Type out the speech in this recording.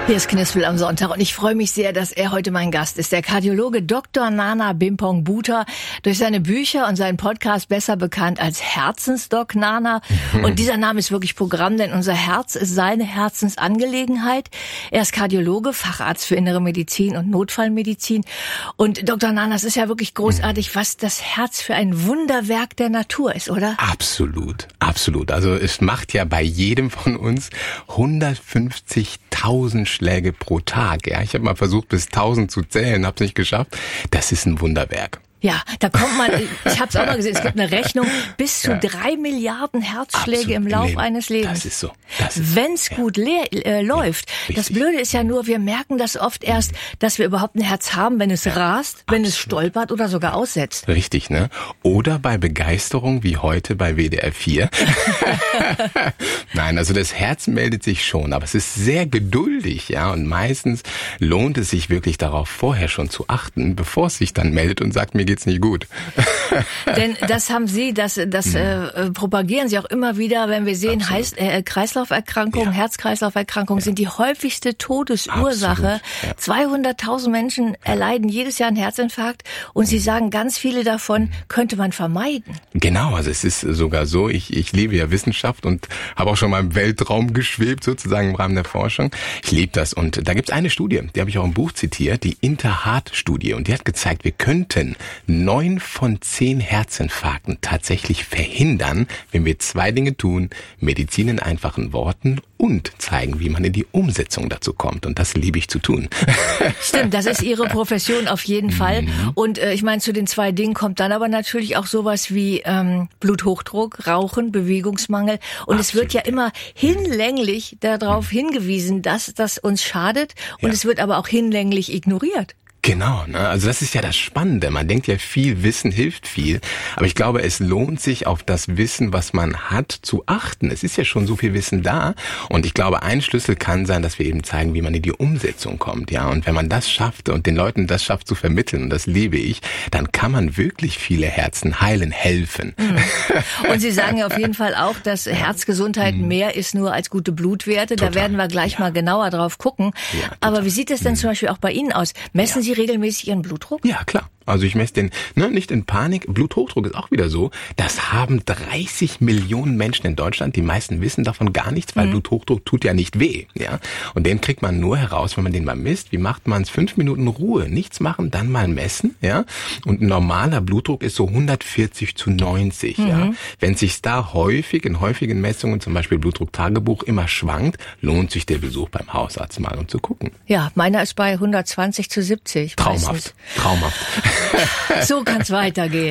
Hier ist Knispel am Sonntag und ich freue mich sehr, dass er heute mein Gast ist. Der Kardiologe Dr. Nana Bimpong Bhuta, durch seine Bücher und seinen Podcast besser bekannt als Herzensdoc Nana. Und dieser Name ist wirklich Programm, denn unser Herz ist seine Herzensangelegenheit. Er ist Kardiologe, Facharzt für Innere Medizin und Notfallmedizin. Und Dr. Nana, es ist ja wirklich großartig, was das Herz für ein Wunderwerk der Natur ist, oder? Absolut, absolut. Also es macht ja bei jedem von uns 150.000 Schläge pro Tag. Ja, ich habe mal versucht, bis 1000 zu zählen, habe es nicht geschafft. Das ist ein Wunderwerk. Ja, da kommt man, ich habe es auch mal gesehen, es gibt eine Rechnung, bis zu 3 Milliarden Herzschläge im Lauf eines Lebens. Das ist so. Wenn es gut läuft. Ja, das Blöde ist ja nur, wir merken das oft erst, dass wir überhaupt ein Herz haben, wenn es rast, wenn es stolpert oder sogar aussetzt. Richtig, ne? Oder bei Begeisterung, wie heute bei WDR 4. Nein, also das Herz meldet sich schon, aber es ist sehr geduldig, ja, und meistens lohnt es sich wirklich darauf, vorher schon zu achten, bevor es sich dann meldet und sagt, mir geht's nicht gut. Denn das haben Sie, das propagieren Sie auch immer wieder, wenn wir sehen, Kreislauferkrankungen, Herz-Kreislauf-Erkrankungen sind die häufigste Todesursache. Ja. 200.000 Menschen erleiden jedes Jahr einen Herzinfarkt und Sie sagen, ganz viele davon könnte man vermeiden. Genau, also es ist sogar so, ich liebe ja Wissenschaft und habe auch schon mal im Weltraum geschwebt, sozusagen im Rahmen der Forschung. Ich liebe das und da gibt's eine Studie, die habe ich auch im Buch zitiert, die Interheart-Studie, und die hat gezeigt, wir könnten 9 von 10 Herzinfarkten tatsächlich verhindern, wenn wir 2 Dinge tun: Medizin in einfachen Worten und zeigen, wie man in die Umsetzung dazu kommt. Und das liebe ich zu tun. Stimmt, das ist Ihre Profession auf jeden Fall. Und ich meine, zu den 2 Dingen kommt dann aber natürlich auch sowas wie Bluthochdruck, Rauchen, Bewegungsmangel. Und es wird ja immer hinlänglich darauf hingewiesen, dass das uns schadet. Und es wird aber auch hinlänglich ignoriert. Genau, ne? Also das ist ja das Spannende. Man denkt ja, viel Wissen hilft viel. Aber ich glaube, es lohnt sich, auf das Wissen, was man hat, zu achten. Es ist ja schon so viel Wissen da. Und ich glaube, ein Schlüssel kann sein, dass wir eben zeigen, wie man in die Umsetzung kommt. Ja, und wenn man das schafft und den Leuten das schafft zu vermitteln, und das liebe ich, dann kann man wirklich viele Herzen heilen, helfen. Und Sie sagen ja auf jeden Fall auch, dass Herzgesundheit mehr ist nur als gute Blutwerte. Total. Da werden wir gleich mal genauer drauf gucken. Ja, aber wie sieht es denn zum Beispiel auch bei Ihnen aus? Messen Sie regelmäßig Ihren Blutdruck? Ja, klar. Also ich messe den, nicht in Panik. Bluthochdruck ist auch wieder so. Das haben 30 Millionen Menschen in Deutschland. Die meisten wissen davon gar nichts, weil Bluthochdruck tut ja nicht weh. Ja, und den kriegt man nur heraus, wenn man den mal misst. Wie macht man es? 5 Minuten Ruhe, nichts machen, dann mal messen. Ja, und ein normaler Blutdruck ist so 140/90. Ja, wenn sich da in häufigen Messungen, zum Beispiel Blutdrucktagebuch, immer schwankt, lohnt sich der Besuch beim Hausarzt mal, um zu gucken. Ja, meiner ist bei 120/70. Traumhaft. So kann's weitergehen.